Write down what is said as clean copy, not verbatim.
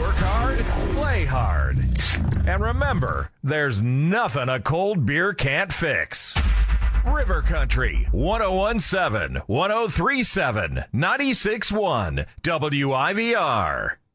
Work hard, play hard. And remember, there's nothing a cold beer can't fix. River Country, 1017, 1037, 96.1, WIVR.